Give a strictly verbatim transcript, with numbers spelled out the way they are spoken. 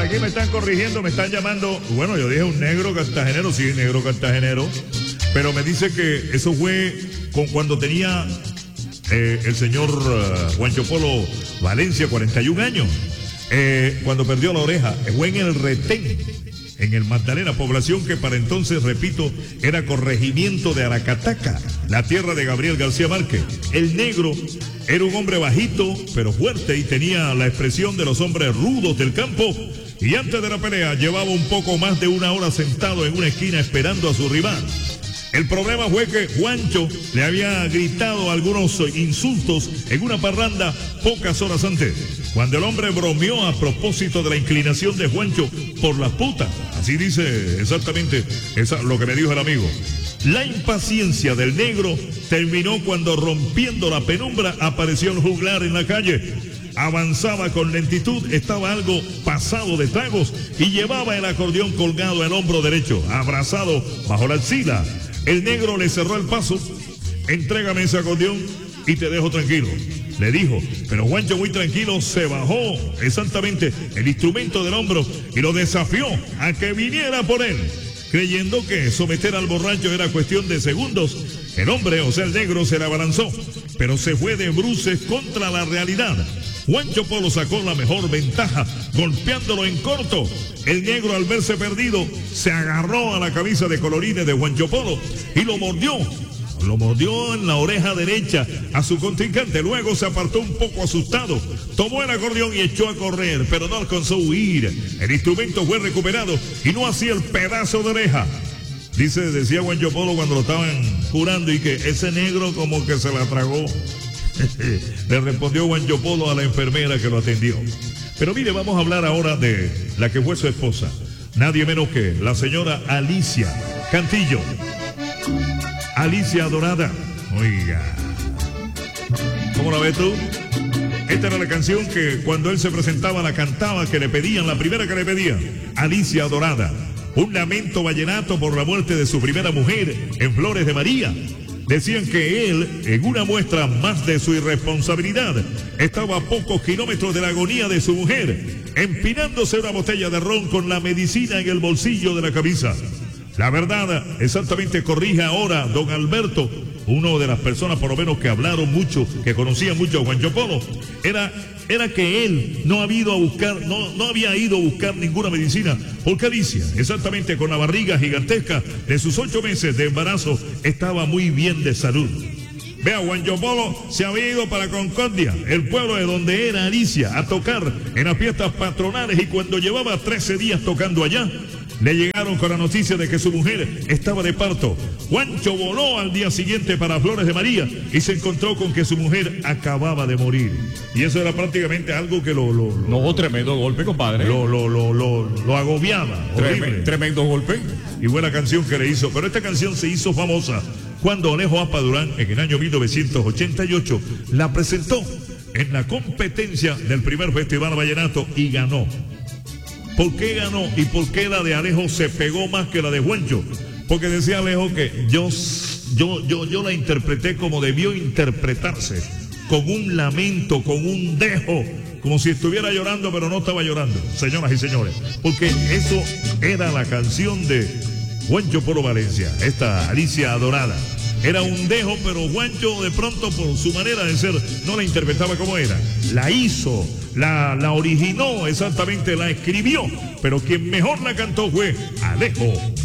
aquí me están corrigiendo, me están llamando. Bueno, yo dije un negro cartagenero, sí, negro cartagenero. Pero me dice que eso fue con cuando tenía eh, el señor uh, Juancho Polo Valencia, cuarenta y un años. Eh, cuando perdió la oreja, fue en el Retén, en el Magdalena, población que para entonces, repito, era corregimiento de Aracataca, la tierra de Gabriel García Márquez. El negro era un hombre bajito, pero fuerte, y tenía la expresión de los hombres rudos del campo. Y antes de la pelea, llevaba un poco más de una hora sentado en una esquina esperando a su rival. El problema fue que Juancho le había gritado algunos insultos en una parranda pocas horas antes, cuando el hombre bromeó a propósito de la inclinación de Juancho por las putas. Así dice exactamente esa, lo que me dijo el amigo. La impaciencia del negro terminó cuando, rompiendo la penumbra, apareció el juglar en la calle. Avanzaba con lentitud, estaba algo pasado de tragos y llevaba el acordeón colgado al hombro derecho, abrazado bajo la axila. El negro le cerró el paso. Entrégame ese acordeón y te dejo tranquilo, le dijo. Pero Juancho, muy tranquilo, se bajó exactamente el instrumento del hombro y lo desafió a que viniera por él, creyendo que someter al borracho era cuestión de segundos. El hombre, o sea el negro, se le abalanzó, pero se fue de bruces contra la realidad. Juancho Polo sacó la mejor ventaja, golpeándolo en corto. El negro, al verse perdido, se agarró a la camisa de colorines de Juancho Polo y lo mordió. Lo mordió en la oreja derecha a su contrincante. Luego se apartó un poco asustado. Tomó el acordeón y echó a correr, pero no alcanzó a huir. El instrumento fue recuperado y no hacía el pedazo de oreja. Dice, decía Juancho Polo cuando lo estaban jurando, y que ese negro como que se la tragó. Le respondió Juancho Polo a la enfermera que lo atendió. Pero mire, vamos a hablar ahora de la que fue su esposa. Nadie menos que la señora Alicia Cantillo. Alicia Adorada. Oiga, ¿cómo la ves tú? Esta era la canción que cuando él se presentaba la cantaba, que le pedían, la primera que le pedían. Alicia Adorada. Un lamento vallenato por la muerte de su primera mujer en Flores de María. Decían que él, en una muestra más de su irresponsabilidad, estaba a pocos kilómetros de la agonía de su mujer, empinándose una botella de ron con la medicina en el bolsillo de la camisa. La verdad, exactamente, corrija ahora don Alberto, uno de las personas por lo menos que hablaron mucho, que conocían mucho a Juancho Polo, era, era que él no había ido a buscar, no, no había ido a buscar ninguna medicina, porque Alicia, exactamente con la barriga gigantesca de sus ocho meses de embarazo, estaba muy bien de salud. Vea, Juancho Polo se había ido para Concordia, el pueblo de donde era Alicia, a tocar en las fiestas patronales, y cuando llevaba trece días tocando allá, le llegaron con la noticia de que su mujer estaba de parto. Juancho voló al día siguiente para Flores de María y se encontró con que su mujer acababa de morir. Y eso era prácticamente algo que lo... lo, lo no, tremendo golpe, compadre. Lo, lo, lo, lo, lo agobiaba. Tremendo, tremendo golpe. Y buena canción que le hizo. Pero esta canción se hizo famosa cuando Alejo Apa Durán, en el año mil novecientos ochenta y ocho, la presentó en la competencia del primer Festival Vallenato y ganó. ¿Por qué ganó y por qué la de Alejo se pegó más que la de Juancho? Porque decía Alejo que yo, yo, yo, yo la interpreté como debió interpretarse, con un lamento, con un dejo, como si estuviera llorando, pero no estaba llorando, señoras y señores, porque eso era la canción de Juancho Polo Valencia, esta Alicia Adorada. Era un dejo, pero Juancho, de pronto, por su manera de ser, no la interpretaba como era. La hizo, la, la originó, exactamente, la escribió, pero quien mejor la cantó fue Alejo